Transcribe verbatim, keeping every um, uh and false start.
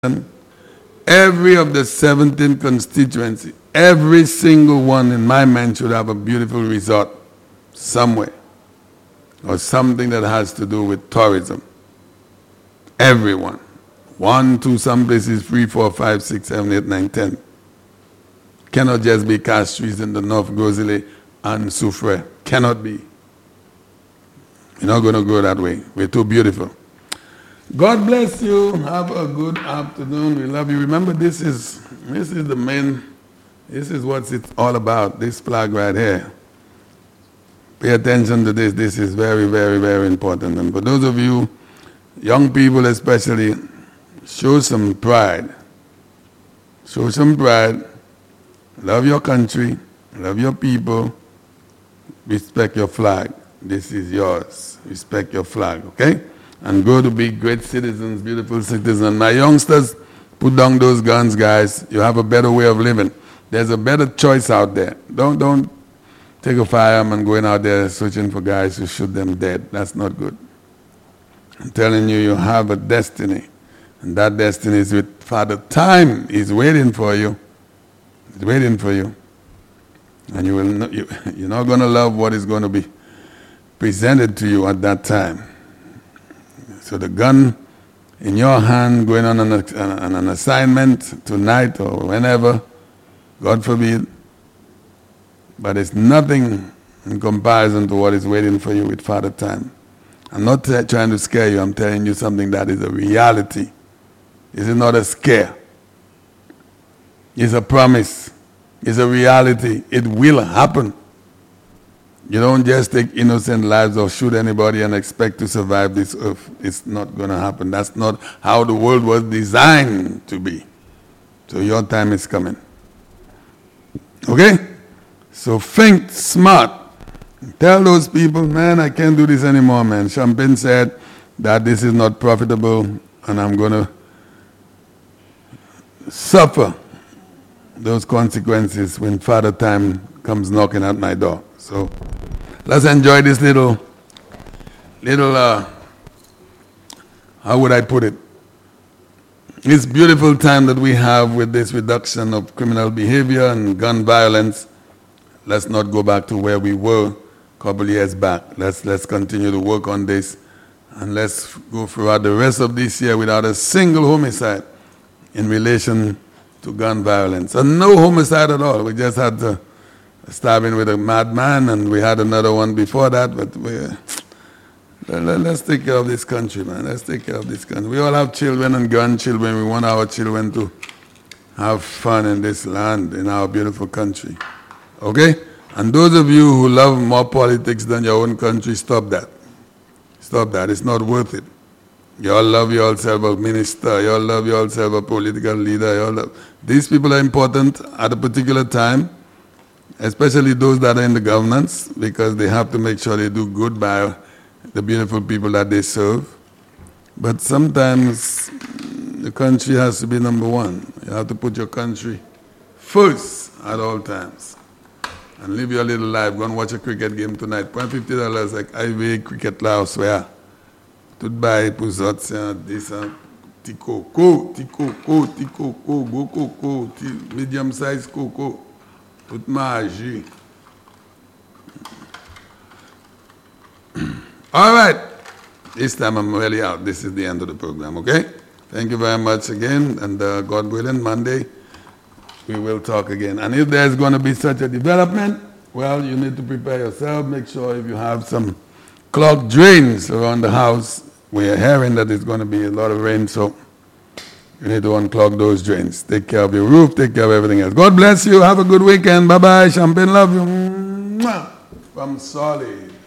Every of the seventeen constituency, every single one in my mind should have a beautiful resort somewhere or something that has to do with tourism. Everyone. One, two, some places, three, four, five, six, seven, eight, nine, ten. Cannot just be Castries in the North, Gozile and Soufrière. Cannot be. You're not going to go that way. We're too beautiful. God bless you. Have a good afternoon. We love you. Remember, this is this is the main, this is what it's all about, this flag right here. Pay attention to this. This is very, very, very important. And for those of you, young people especially, show some pride. Show some pride. Love your country. Love your people. Respect your flag. This is yours. Respect your flag, okay? And go to be great citizens, beautiful citizens. My youngsters, put down those guns, guys. You have a better way of living. There's a better choice out there. Don't don't take a firearm and going out there searching for guys who shoot them dead. That's not good. I'm telling you, you have a destiny. And that destiny is with Father Time. He's waiting for you. He's waiting for you. And you will not, you, you're not going to love what is going to be presented to you at that time. So the gun in your hand, going on an, on an assignment tonight or whenever, God forbid, but it's nothing in comparison to what is waiting for you with Father Time. I'm not t- trying to scare you. I'm telling you something that is a reality. This is not a scare. It's a promise. It's a reality. It will happen. You don't just take innocent lives or shoot anybody and expect to survive this earth. It's not going to happen. That's not how the world was designed to be. So your time is coming. Okay? So think smart. Tell those people, man, I can't do this anymore, man. Champagne said that this is not profitable and I'm going to suffer those consequences when Father Time comes knocking at my door. So let's enjoy this little, little, uh, how would I put it? This beautiful time that we have with this reduction of criminal behavior and gun violence. Let's not go back to where we were a couple years back. Let's, let's continue to work on this. And let's go throughout the rest of this year without a single homicide in relation to gun violence. And no homicide at all. We just had the stabbing with a madman, and we had another one before that, but we, let's take care of this country, man. Let's take care of this country. We all have children and grandchildren. We want our children to have fun in this land, in our beautiful country. Okay? And those of you who love more politics than your own country, stop that. Stop that. It's not worth it. You all love yourself a minister. You all love yourself a political leader. You all love. These people are important at a particular time, especially those that are in the governance, because they have to make sure they do good by the beautiful people that they serve. But sometimes the country has to be number one. You have to put your country first at all times. And live your little life. Go and watch a cricket game tonight. Point fifty dollars like I V A cricket laos where tout bay pour zot c'est descend ti coco, ti coco, ti coco, go coco, ti medium size coco. Toute magie. All right. This time I'm really out. This is the end of the program, okay? Thank you very much again. And uh, God willing, Monday, we will talk again. And if there's going to be such a development, well, you need to prepare yourself. Make sure if you have some clogged drains around the house, we are hearing that it's going to be a lot of rain, so you need to unclog those drains. Take care of your roof. Take care of everything else. God bless you. Have a good weekend. Bye-bye. Champagne love you. From Solid.